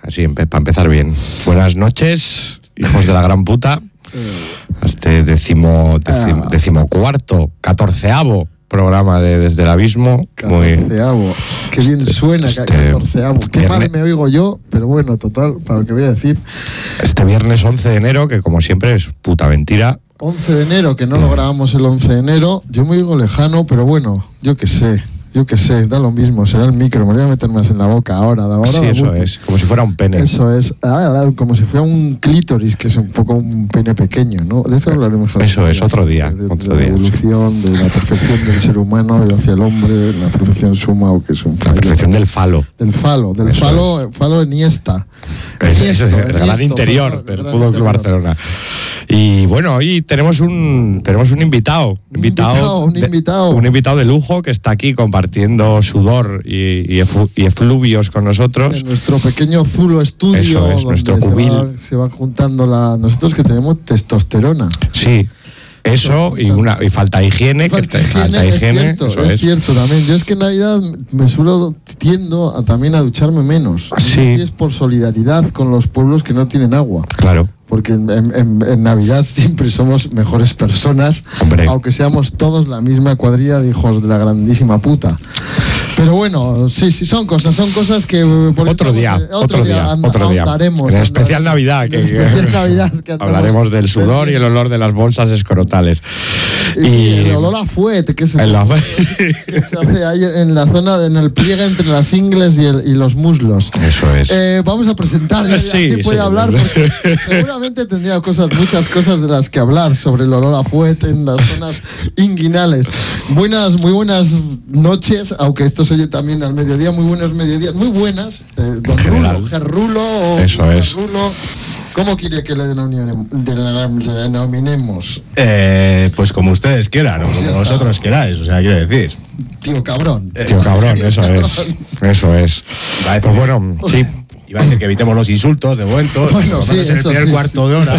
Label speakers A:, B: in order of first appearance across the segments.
A: así para empezar bien. Buenas noches, hijos de la gran puta. Este decimocuarto, 14avo programa de Desde el Abismo.
B: 14avo. Qué bien suena, 14avo. Qué mal me oigo yo, pero bueno, total, para lo que voy a decir.
A: Este viernes 11 de enero, que como siempre es puta mentira.
B: 11 de enero, que no lo grabamos el 11 de enero. Yo me oigo lejano, pero bueno, yo qué sé, da lo mismo, será el micro, me voy a meter más en la boca ahora.
A: Sí, eso es, como si fuera un pene.
B: Eso es, como si fuera un clítoris, que es un poco un pene pequeño, ¿no? De eso hablaremos.
A: Eso es, otro día.
B: De la evolución, sí. De la perfección del ser humano hacia el hombre, la perfección suma, o que es un fallo.
A: La perfección del falo.
B: Del falo Iniesta.
A: Es el gran interior del Fútbol Club Barcelona. Y bueno, hoy tenemos un invitado. Un invitado de lujo que está aquí compartiendo sudor y efluvios con nosotros.
B: En nuestro pequeño Zulo estudio.
A: Eso es, nuestro cubil.
B: Se va juntando nosotros que tenemos testosterona.
A: Sí. Eso y falta de higiene.
B: Es cierto también. Yo es que en Navidad tiendo también a ducharme menos.
A: Sí.
B: Si es por solidaridad con los pueblos que no tienen agua.
A: Claro.
B: Porque en Navidad siempre somos mejores personas,
A: hombre,
B: aunque seamos todos la misma cuadrilla de hijos de la grandísima puta. Pero bueno, sí, son cosas que...
A: Otro día. En el especial Navidad, que hablaremos del sudor y el olor de las bolsas escrotales.
B: Y el olor a fuet, que se hace ahí en la zona, en el pliegue entre las ingles y los muslos.
A: Eso es.
B: Vamos a presentar, así puede hablar, porque seguramente tendría muchas cosas de las que hablar sobre el olor a fuet en las zonas inguinales. Muy buenas noches, aunque esto se oye también al mediodía, muy buenos mediodías, muy buenas. Don Gerrulo.
A: Eso es.
B: Gerrulo, ¿cómo quiere que le denominemos?
C: Pues como ustedes quieran, o como vosotros queráis, o sea, quiero decir.
B: Tío cabrón,
A: eso es. Pues bueno, sí.
C: Iba a decir que evitemos los insultos de momento.
B: Bueno, sí,
C: en el primer cuarto de hora.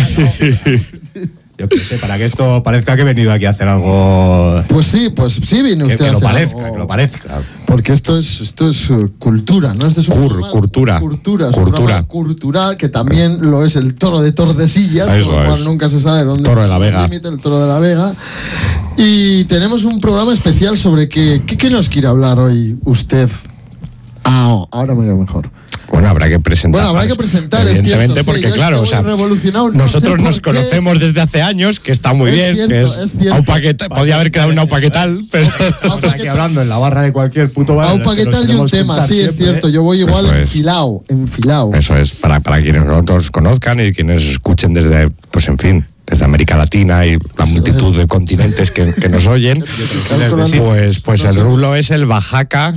C: Yo qué sé, para que esto parezca que he venido aquí a hacer algo.
B: Pues sí viene usted
C: que
B: a hacer
C: que lo parezca.
B: Porque esto es cultura, ¿no? Esto es
A: cultura.
B: Es un programa cultural, que también lo es el Toro de Tordesillas, con lo cual nunca se sabe dónde
A: Toro de la Vega.
B: El Toro de la Vega. Y tenemos un programa especial sobre qué nos quiere hablar hoy usted. Ahora me veo mejor.
A: Bueno, habrá que presentar.
B: Evidentemente,
A: porque claro, o sea, nosotros nos conocemos desde hace años, que está muy bien,
B: es cierto.
A: Podía haber quedado una Aupaquetal, pero
C: estamos aquí hablando en la barra de cualquier puto bar.
B: Aupaquetal y un tema, sí, es cierto, yo voy igual enfilado.
A: Eso es, para quienes no nos conozcan y quienes escuchen desde, pues en fin, desde América Latina y la multitud de continentes que nos oyen, pues el Rulo es el Bajaca,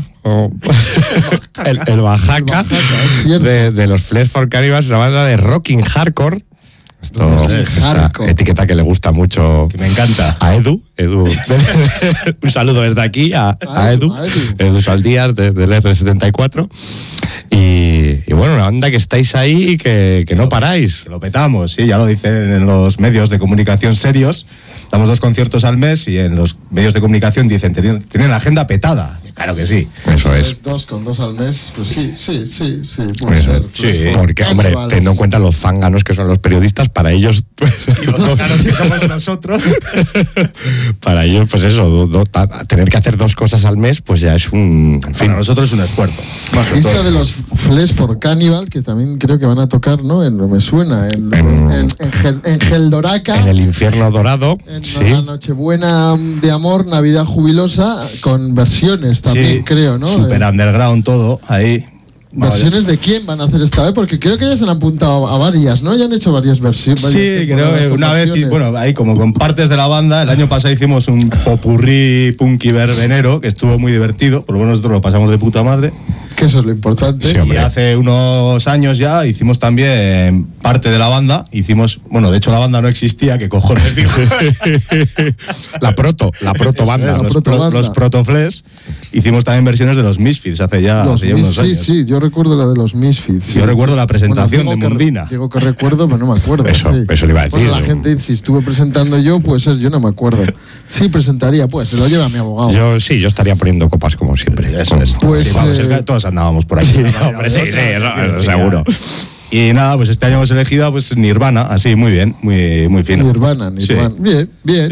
A: el Bajaca de los Flesh for Cannibals, una banda de rocking hardcore. Esta etiqueta que le gusta mucho,
C: que me encanta,
A: a Edu. Un saludo desde aquí a Edu Saldías del R74. Y bueno, una banda que estáis ahí y que no paráis.
C: Que lo petamos, sí, ya lo dicen en los medios de comunicación serios. Damos 2 conciertos al mes y en los medios de comunicación dicen tienen la agenda petada. Claro que sí.
A: Eso es.
B: 2 al mes, pues sí. Puede ser.
A: Sí, porque, hombre, teniendo en cuenta los zánganos que son los periodistas, para ellos...
C: y los zánganos que somos nosotros.
A: Para ellos, pues eso, tener que hacer 2 cosas al mes, pues ya es un... En fin.
C: Para nosotros es un esfuerzo.
B: Bajista de los Flesh for Cannibals, que también creo que van a tocar, ¿no? No me suena. En Geldoraca.
A: En el Infierno Dorado.
B: En la Nochebuena de Amor, Navidad Jubilosa, con versiones también, creo, ¿no?
C: Super underground todo, ahí.
B: ¿Versiones de quién van a hacer esta vez? Porque creo que ya se han apuntado a varias, ¿no? Ya han hecho varias versiones.
C: Sí, creo que una vez, ahí como con partes de la banda, el año pasado hicimos un popurrí punky verbenero, que estuvo muy divertido, por lo menos nosotros lo pasamos de puta madre.
B: Que eso es lo importante.
A: Sí,
C: y hace unos años ya hicimos también parte de la banda. De hecho la banda no existía, ¿qué cojones digo?
A: la proto banda.
C: Los Protoflesh. Hicimos también versiones de los Misfits hace ya unos años.
B: Sí, yo recuerdo la de los Misfits.
C: Yo recuerdo la presentación de Mundina.
B: Digo que recuerdo, pero no me acuerdo.
A: Eso le iba a decir.
B: La gente, si estuve presentando yo, pues yo no me acuerdo. Sí, presentaría, pues se lo lleva mi abogado.
A: Yo estaría poniendo copas como siempre.
C: Eso es.
B: Pues,
C: todos andábamos por aquí.
A: Sí, hombre, sí, eso seguro.
C: Y nada, pues este año hemos elegido pues Nirvana, así, muy bien, muy fino.
B: Nirvana.
C: Sí.
B: Bien,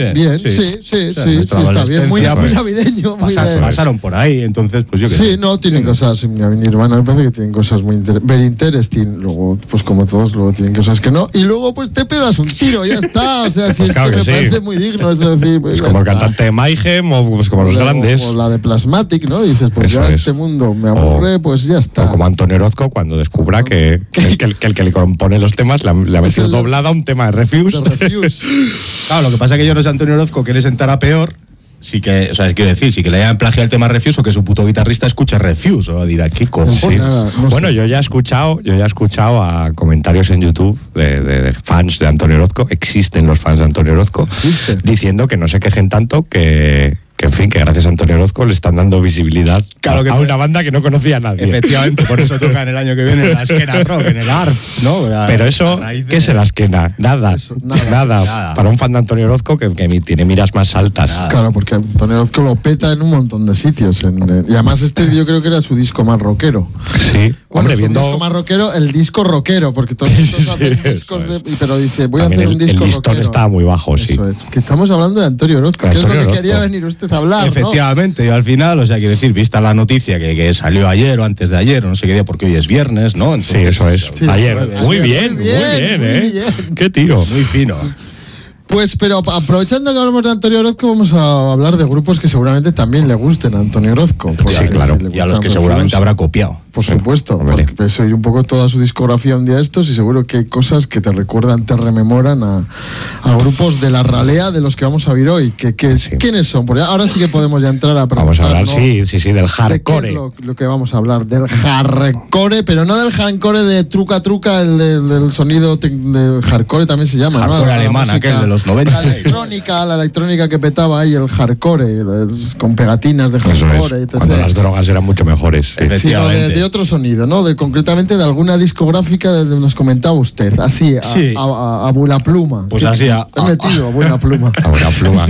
B: sí, está bien, muy navideño.
C: Pasaron por ahí, entonces, pues yo qué sé.
B: Sí, no, tienen cosas, Nirvana me parece que tienen cosas very interesting, luego, pues como todos, luego tienen cosas que no, y luego pues te pegas un tiro, ya está, o sea, si pues claro es que me parece muy digno, es decir,
A: pues como el cantante de Mayhem o pues como los grandes.
B: O la de Plasmatic, ¿no? Dices, pues eso ya este mundo me aburre, pues ya está.
A: O como Antonio Orozco cuando descubra que el que le compone los temas le ha metido doblada un tema de Refuse.
C: Claro, lo que pasa es que yo no sé Antonio Orozco que le sentara peor. Sí que, o sea, quiero decir, sí que le hayan plagiado el tema Refuse o que su puto guitarrista escuche Refuse, o dirá, ¿qué cojones?
A: Sí. Bueno, yo ya he escuchado a comentarios en YouTube de fans de Antonio Orozco, existen los fans de Antonio Orozco, diciendo que no se quejen tanto que en fin, que gracias a Antonio Orozco le están dando visibilidad a una banda que no conocía a nadie.
C: Efectivamente, por eso toca en el año que viene en la Esquena Rock, en el ARF, ¿no?
A: Pero eso, ¿qué es la Esquena? Nada. Para un fan de Antonio Orozco que tiene miras más altas.
B: Claro, porque Antonio Orozco lo peta en un montón de sitios. Y además yo creo que era su disco más rockero.
A: Sí.
B: Bueno, su disco más rockero, el disco rockero, porque todos estos hacen discos pero dice, voy también a hacer un disco rockero. El listón
A: estaba muy bajo, sí.
B: Eso es. Que estamos hablando de Antonio Orozco, que es lo que quería venir usted a hablar,
C: efectivamente, y al final, o sea, quiero decir, vista la noticia que salió ayer o antes de ayer, o no sé qué día, porque hoy es viernes, ¿no? Entonces,
A: sí, eso es. Sí, ayer. Muy bien, ¿eh? Qué tío.
C: Muy fino.
B: Pues, pero aprovechando que hablamos de Antonio Orozco, vamos a hablar de grupos que seguramente también le gusten a Antonio Orozco.
C: Sí, claro. Y a los que seguramente habrá copiado.
B: Por supuesto, porque puedes oír un poco toda su discografía un día de estos y seguro que hay cosas que te recuerdan, te rememoran a grupos de la ralea de los que vamos a oír hoy. ¿Quiénes son? Porque ahora sí que podemos ya entrar a preguntar.
A: Vamos a hablar, sí, del hardcore.
B: Lo que vamos a hablar, del hardcore, pero no del hardcore de truca, el del sonido de hardcore también se llama.
C: Hardcore, ¿no? Alemán, aquel de los 90.
B: La electrónica que petaba ahí, el hardcore, con pegatinas de hardcore.
A: Cuando las drogas eran mucho mejores.
B: Efectivamente. De otro sonido, ¿no? Concretamente de alguna discográfica nos comentaba usted, así, a buena pluma.
C: Pues así,
B: a buena pluma.
A: A buena pluma.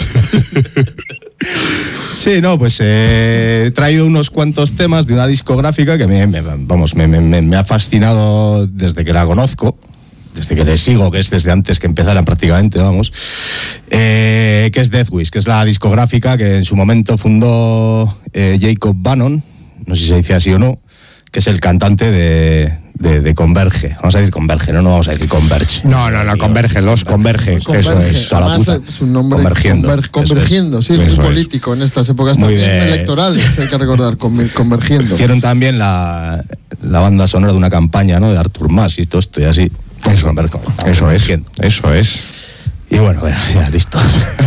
C: Sí, no, pues he traído unos cuantos temas de una discográfica que me ha fascinado desde que la conozco, desde que le sigo, que es desde antes que empezaran prácticamente, que es Deathwish, que es la discográfica que en su momento fundó Jacob Bannon, no sé si se dice así o no, que es el cantante de Converge. Vamos a decir Converge, no vamos a decir Converge.
A: No, Converge, Converge. Eso es.
B: Toda la puta. Es un nombre Convergiendo, sí, es muy político en estas épocas también electorales, hay que recordar, Convergiendo.
C: Hicieron también la banda sonora de una campaña, ¿no? De Artur Mas y todo esto y así.
A: Eso es.
C: Y bueno, ya listo.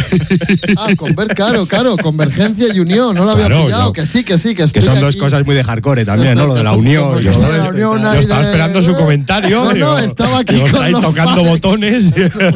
B: Claro, convergencia y unión, no lo había pillado, que sí. Que
C: son dos cosas muy de hardcore también, ¿no? Lo de la unión.
A: Yo estaba esperando su comentario.
B: No, estaba aquí
A: con ahí tocando botones.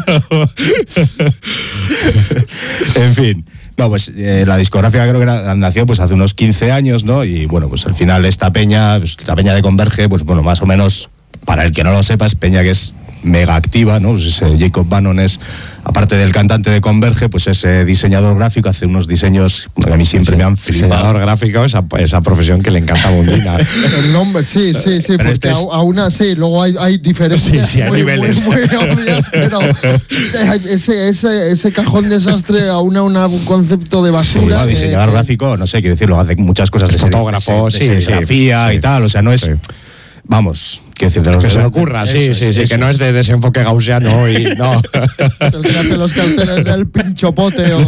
C: En fin. No, pues la discográfica creo que nació pues hace unos 15 años, ¿no? Y bueno, pues al final esta peña, la peña de Converge, pues bueno, más o menos, para el que no lo sepa, es peña que es mega activa, ¿no? Pues Jacob Bannon es, aparte del cantante de Converge, pues es diseñador gráfico, hace unos diseños que a mí siempre me han flipado.
A: Diseñador gráfico, esa profesión que le encanta a Mundina.
B: El nombre, sí, porque aún así, luego hay diferencias
A: hay niveles.
B: Muy obvias, pero ese cajón desastre aúna un concepto de basura.
C: Sí, diseñador gráfico, no sé, quiero decirlo, hace muchas cosas de
A: fotógrafo,
C: de serigrafía y tal, o sea, no es... Vamos, quiero decir, de los
A: que se le ocurra, sí, que no es de desenfoque gaussiano y no.
B: El que hace los carteles del pinchopote o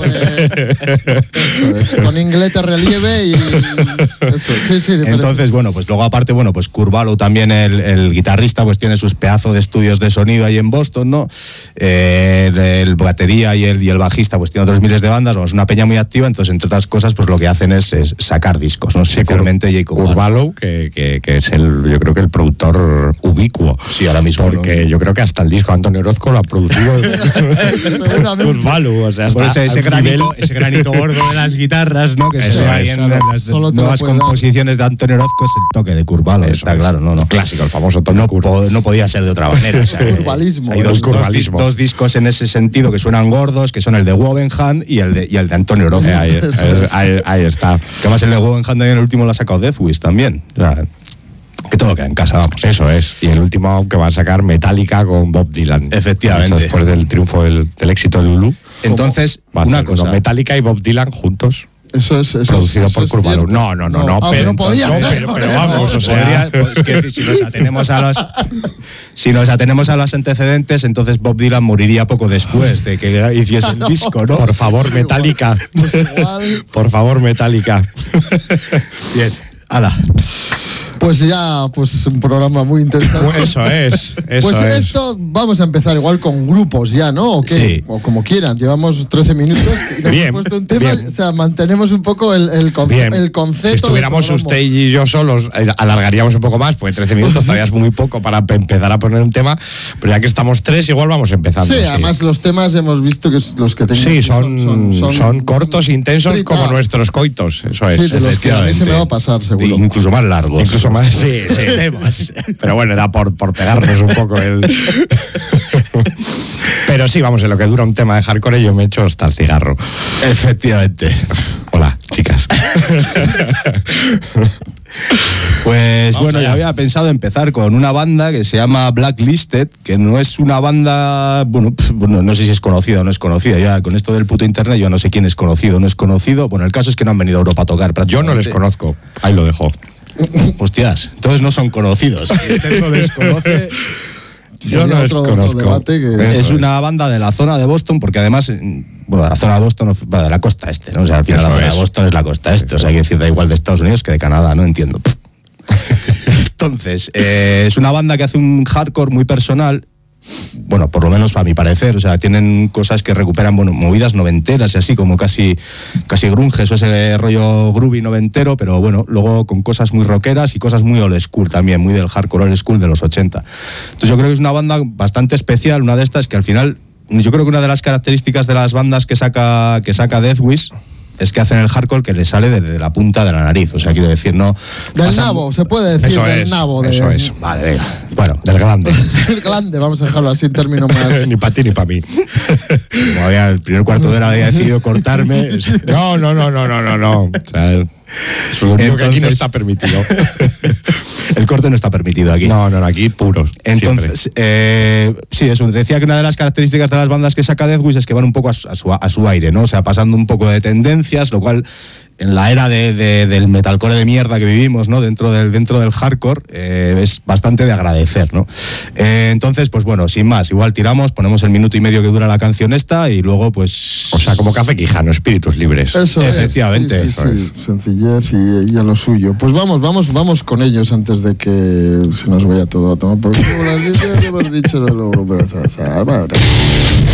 B: con inglete relieve y eso, sí.
C: Entonces, bueno, pues luego aparte, pues Curvalo también, el guitarrista, pues tiene sus pedazos de estudios de sonido ahí en Boston, ¿no? El batería y el bajista, pues tiene otros miles de bandas, es una peña muy activa, entonces entre otras cosas, pues lo que hacen es sacar discos, ¿no?
A: Sí, Jacob Curvalo, que es yo creo que el productor ubicuo.
C: Sí, ahora mismo.
A: Porque yo creo que hasta el disco Antonio Orozco lo ha producido
C: Curvalu, o sea, ese granito gordo de las guitarras, ¿no? Que se ve ahí en las nuevas composiciones de Antonio Orozco, es el toque de Curvalu, está claro, ¿no?
A: Clásico, el famoso toque
C: no podía ser de otra manera. O sea,
B: curvalismo.
C: Hay dos discos en ese sentido que suenan gordos, que son el de Wovenham y el de Antonio Orozco.
A: Ahí está.
C: Que además el de Wovenham también, el último lo ha sacado Deathwish también. O sea, que todo queda en casa, vamos.
A: Eso es. Y el último que va a sacar Metallica con Bob Dylan.
C: Efectivamente.
A: Después del triunfo del éxito de Lulu.
C: Entonces,
A: una cosa. Metallica y Bob Dylan juntos.
B: Eso
A: producido por Curvalu. No,
B: pero podía ser.
A: Pero vamos, o sea,
C: es que si nos atenemos a los antecedentes, entonces Bob Dylan moriría poco después de que hiciese el disco, ¿no?
A: Por favor, Metallica. Por favor, Metallica.
C: Bien, hala.
B: Pues ya, un programa muy interesante.
A: Eso es.
B: Esto vamos a empezar igual con grupos ya, ¿no? ¿O qué?
C: Sí.
B: O como quieran. Llevamos 13 minutos y nos hemos puesto un tema. Bien. O sea, mantenemos un poco el concepto.
A: Si estuviéramos usted y yo solos, alargaríamos un poco más, pues 13 minutos todavía es muy poco para empezar a poner un tema. Pero ya que estamos tres, igual vamos empezando.
B: Sí, además los temas hemos visto que los que tengan.
A: Sí, son cortos, intensos, como nuestros coitos. Eso es.
B: Sí, de los que a mí se me va a pasar, seguro.
C: Incluso más largos.
A: Sí. Pero bueno, era por pegarnos un poco el... Pero sí, vamos, en lo que dura un tema de hardcore yo me echo hasta el cigarro.
C: Efectivamente.
A: Hola, chicas.
C: Pues bueno, ya había pensado empezar con una banda que se llama Blacklisted, que no es una banda, bueno, no sé si es conocida o no es conocida. Ya con esto del puto internet yo no sé quién es conocido o no es conocido. Bueno, el caso es que no han venido a Europa a tocar prácticamente.
A: Yo no les conozco, ahí lo dejo.
C: Hostias, entonces no son conocidos. Usted no les conoce.
A: Yo no les conozco.
C: Es una banda de la zona de Boston, porque además, bueno, de la zona de Boston, de la costa este, ¿no? O sea, al final la zona de Boston es la costa este. O sea, hay que decir, da igual de Estados Unidos que de Canadá, no entiendo. Entonces, es una banda que hace un hardcore muy personal. Bueno, por lo menos a mi parecer, o sea, tienen cosas que recuperan, bueno, movidas noventeras y así, como casi grunges o ese rollo groovy noventero, pero bueno, luego con cosas muy rockeras y cosas muy old school también, muy del hardcore old school de los 80. Entonces yo creo que es una banda bastante especial, una de estas que al final, yo creo que una de las características de las bandas que saca Deathwish es que hacen el hardcore que le sale desde la punta de la nariz, o sea, quiero decir, no...
B: Del nabo, se puede decir,
A: eso
B: del
A: es,
B: nabo.
A: Eso es. Vale, venga. Bueno, del grande.
B: Del grande, vamos a dejarlo así en términos más...
A: Ni para ti ni para mí.
C: Como había el primer cuarto de hora había decidido cortarme...
A: No. O sea, lo único que aquí no está permitido.
C: El corte no está permitido aquí.
A: No, aquí puros.
C: Entonces, sí, eso. Decía que una de las características de las bandas que saca Deathwish es que van un poco a su aire, ¿no? O sea, pasando un poco de tendencias, lo cual en la era del metalcore de mierda que vivimos, ¿no? Dentro del hardcore, es bastante de agradecer, ¿no? Entonces, pues bueno, sin más, igual tiramos, ponemos el minuto y medio que dura la canción esta y luego, pues...
A: O sea, como Café Quijano, espíritus libres.
B: Eso
C: efectivamente.
B: Es. Sí. Sencillez y a lo suyo. Pues vamos con ellos antes de que se nos vaya todo a tomar por culo. Las hemos dicho, no lo